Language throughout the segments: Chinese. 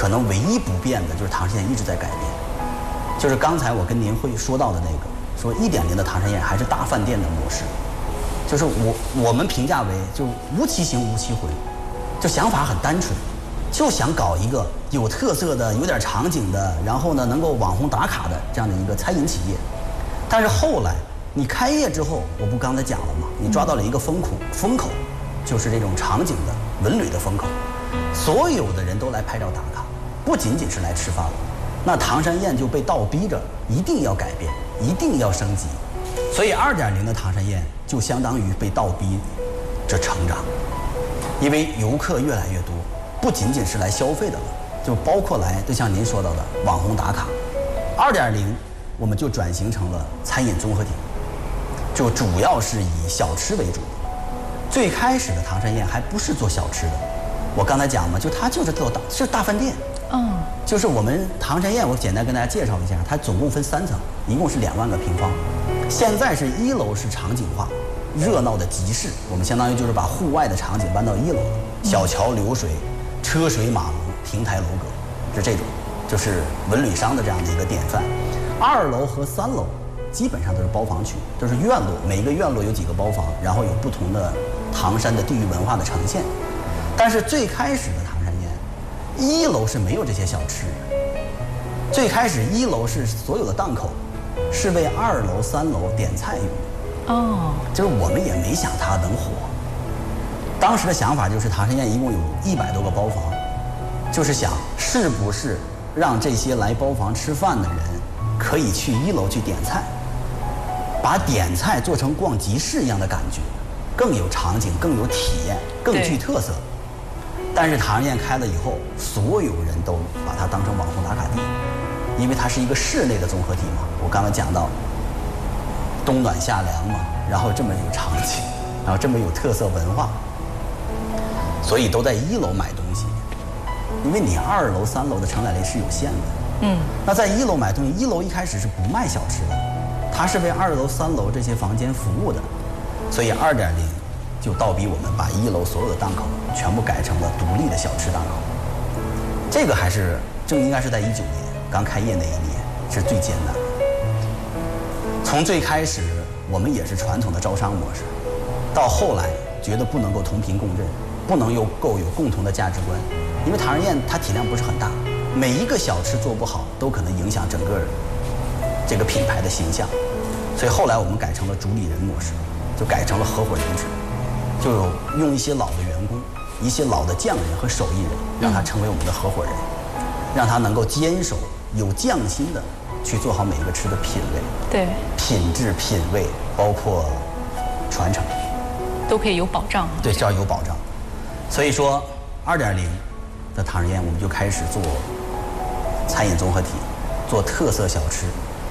可能唯一不变的就是唐山宴一直在改变，就是刚才我跟您会说到的那个，说1.0的唐山宴还是大饭店的模式，就是我们评价为就无其形无其魂，就想法很单纯，就想搞一个有特色的、有点场景的，然后呢能够网红打卡的这样的一个餐饮企业。但是后来你开业之后，我不刚才讲了吗？你抓到了一个风口，就是这种场景的文旅的风口，所有的人都来拍照打卡，不仅仅是来吃饭了。那唐山宴就被倒逼着一定要改变，一定要升级，所以2.0的唐山宴就相当于被倒逼着成长，因为游客越来越多，不仅仅是来消费的了，就包括来就像您说到的网红打卡。2.0我们就转型成了餐饮综合体，就主要是以小吃为主。最开始的唐山宴还不是做小吃的，我刚才讲嘛，就它就是做大饭店。就是我们唐山宴，我简单跟大家介绍一下，它总共分3层，一共是2万个平方。现在是1楼是场景化，热闹的集市，我们相当于就是把户外的场景搬到1楼了，小桥流水、车水马龙、亭台楼阁，是这种，就是文旅商的这样的一个典范。2楼和3楼基本上都是包房区，都是院落，每一个院落有几个包房，然后有不同的唐山的地域文化的呈现。但是最开始的唐山宴，1楼是没有这些小吃，最开始1楼是所有的档口是为2楼、3楼点菜用的。就是我们也没想它能火。当时的想法就是唐山宴一共有100多个包房，就是想是不是让这些来包房吃饭的人可以去1楼去点菜，把点菜做成逛集市一样的感觉，更有场景，更有体验，更具特色。但是唐山宴开了以后，所有人都把它当成网红打卡地，因为它是一个室内的综合体嘛。我刚才讲到冬暖夏凉嘛，然后这么有场景，然后这么有特色文化，所以都在1楼买东西，因为你2楼、3楼的承载力是有限的。那在1楼买东西，1楼一开始是不卖小吃的，它是为2楼、3楼这些房间服务的，所以2.0就倒逼我们把1楼所有的档口全部改成了独立的小吃档口。这个还是正应该是在19年刚开业那一年是最艰难的。从最开始我们也是传统的招商模式，到后来觉得不能够同频共振，不能够有共同的价值观，因为唐人宴它体量不是很大，每一个小吃做不好都可能影响整个这个品牌的形象，所以后来我们改成了主理人模式，就改成了合伙人制，就有用一些老的员工，一些老的匠人和手艺人，让他成为我们的合伙人，让他能够坚守有匠心的去做好每一个吃的品味， 对， 品质、品味，包括传承， 都可以有保障。 对，这要有保障。所以说，2.0的唐人宴我们就开始做餐饮综合体，做特色小吃。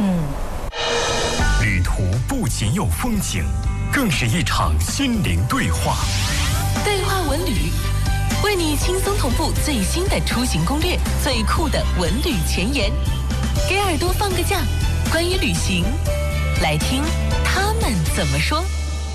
旅途不仅有风景，更是一场心灵对话。 对话文旅，为你轻松同步最新的出行攻略，最酷的文旅前沿，给耳朵放个假，关于旅行，来听他们怎么说。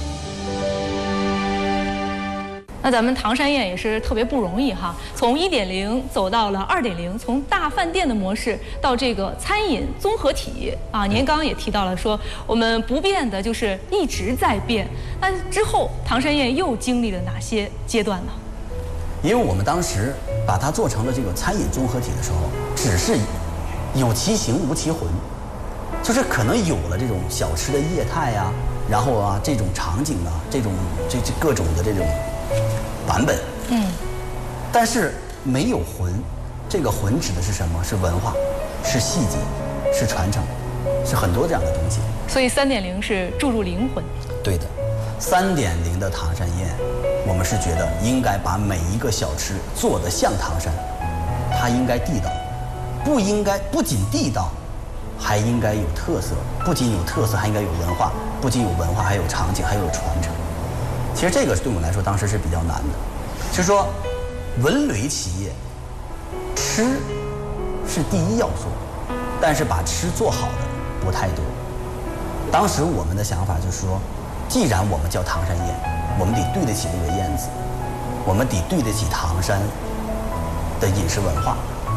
那咱们唐山宴也是特别不容易哈，从1.0走到了2.0，从大饭店的模式到这个餐饮综合体啊。您刚刚也提到了说，我们不变的就是一直在变。那之后唐山宴又经历了哪些阶段呢？ 因为我们当时把它做成了这个餐饮综合体的时候，只是有其形无其魂，就是可能有了这种小吃的业态啊，然后啊这种场景啊，这各种的这种版本，但是没有魂。这个魂指的是什么？是文化，是细节，是传承，是很多这样的东西。 所以3.0是注入灵魂。对的 ，3.0的唐山宴，我们是觉得应该把每一个小吃做得像唐山，它应该地道，不仅地道，还应该有特色，不仅有特色，还应该有文化，不仅有文化，还有场景，还有传承。其实这个对我们来说当时是比较难的，就是说文旅企业吃是第一要素，但是把吃做好的不太多。当时我们的想法就是说，既然我们叫唐山宴，我们得对得起这个宴字，我们得对得起唐山的饮食文化，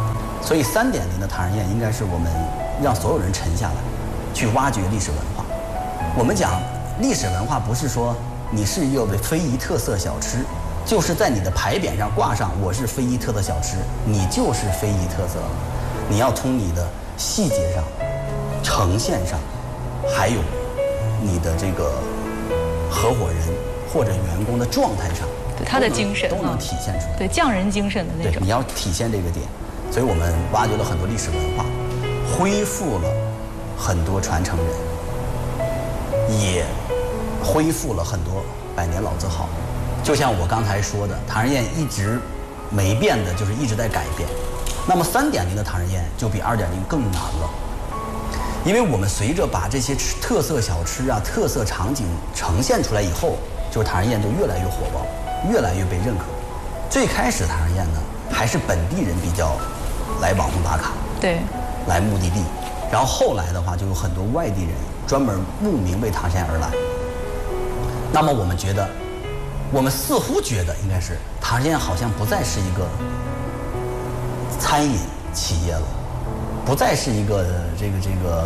所以3.0的唐山宴应该是我们让所有人沉下来，去挖掘历史文化。我们讲历史文化，不是说你是一个非遗特色小吃，就是在你的牌匾上挂上我是非遗特色小吃，你就是非遗特色了。你要从你的细节上、呈现上，还有你的这个合伙人或者员工的状态上， 对他的精神都能体现出来。 对匠人精神的那种。 对，你要体现这个点。所以我们挖掘了很多历史文化，恢复了很多传承人，也恢复了很多百年老字号。就像我刚才说的，唐人宴一直没变的，就是一直在改变。那么3.0的唐人宴就比2.0更难了，因为我们随着把这些特色小吃啊、特色场景呈现出来以后，就是唐人宴就越来越火爆，越来越被认可。最开始唐人宴呢，还是本地人比较来网红打卡， 对， 来目的地。然后后来的话，就有很多外地人专门慕名为唐山而来。那么我们觉得，我们似乎觉得应该是唐山好像不再是一个餐饮企业了，不再是一个这个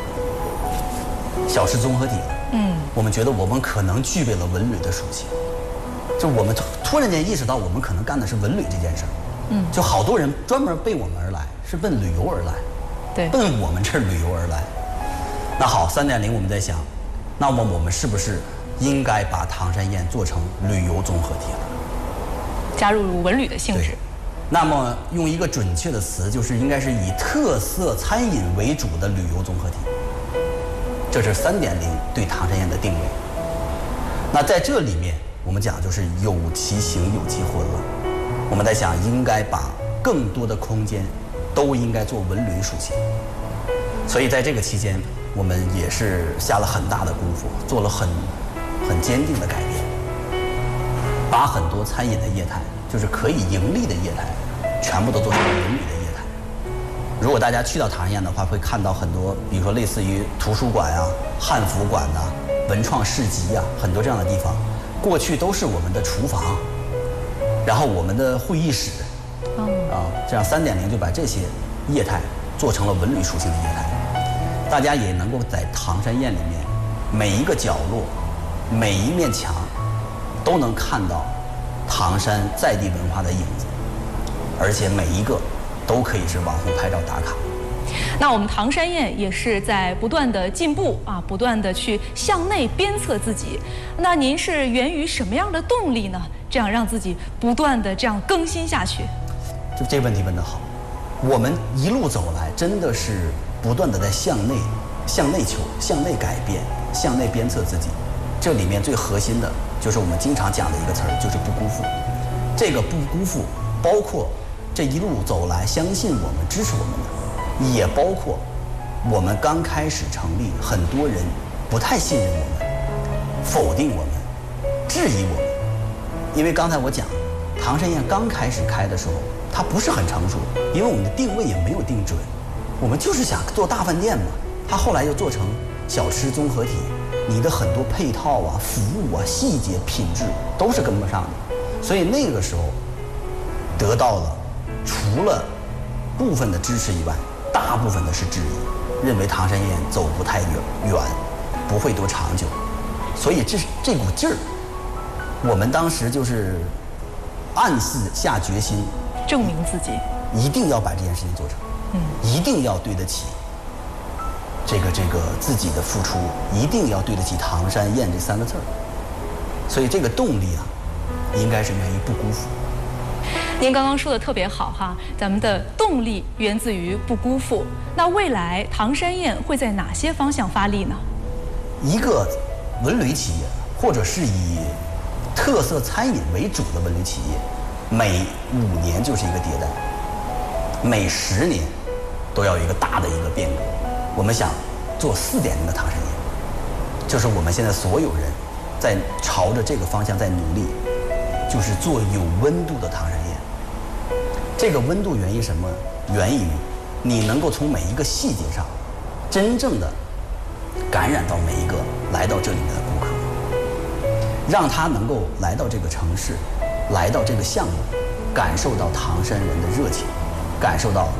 小吃综合体了。我们觉得我们可能具备了文旅的属性，就我们突然间意识到，我们可能干的是文旅这件事儿。就好多人专门奔我们而来，是奔旅游而来， 对， 奔我们这儿旅游而来。那好，3.0我们在想，那么我们是不是应该把唐山宴做成旅游综合体了？ 加入文旅的性质。 那么用一个准确的词，就是应该是以特色餐饮为主的旅游综合体。这是3.0对唐山宴的定位。那在这里面，我们讲就是有其形有其魂了。我们在想，应该把更多的空间都应该做文旅属性。所以在这个期间，我们也是下了很大的功夫，做了很坚定的改变，把很多餐饮的业态，就是可以盈利的业态，全部都做成了文旅的业态。如果大家去到唐人宴的话，会看到很多，比如说类似于图书馆啊、汉服馆呐、文创市集啊，很多这样的地方，过去都是我们的厨房，然后我们的会议室，这样3.0就把这些业态做成了文旅属性的业态。大家也能够在唐山宴里面，每一个角落、每一面墙，都能看到唐山在地文化的影子，而且每一个都可以是网红拍照打卡。 那我们唐山宴也是在不断的进步啊，不断的去向内鞭策自己。那您是源于什么样的动力呢？这样让自己不断的这样更新下去？ 就这个问题问得好，我们一路走来真的是不断的在向内求、向内改变、向内鞭策自己。这里面最核心的就是我们经常讲的一个词儿，就是不辜负。这个不辜负，包括这一路走来相信我们、支持我们的，也包括我们刚开始成立，很多人不太信任我们，否定我们，质疑我们。因为刚才我讲，唐山宴刚开始开的时候，它不是很成熟，因为我们的定位也没有定准，我们就是想做大饭店嘛。它后来又做成小吃综合体，你的很多配套啊、服务啊、细节、品质都是跟不上的，所以那个时候得到了除了部分的支持以外，大部分的是质疑，认为唐山宴走不太远，不会多长久。所以这股劲儿，我们当时就是暗自下决心， 证明自己， 一定要把这件事情做成，一定要对得起这个自己的付出，一定要对得起唐山宴这3个字儿。所以这个动力啊，应该是源于不辜负。 您刚刚说的特别好哈，咱们的动力源自于不辜负。那未来唐山宴会在哪些方向发力呢？ 一个文旅企业，或者是以特色餐饮为主的文旅企业，每5年就是一个迭代，每10年都要有一个大的一个变革。我们想做4.0的唐山宴，就是我们现在所有人在朝着这个方向在努力，就是做有温度的唐山宴。这个温度源于什么？源于你能够从每一个细节上，真正的感染到每一个来到这里面的顾客，让他能够来到这个城市，来到这个项目，感受到唐山人的热情，感受到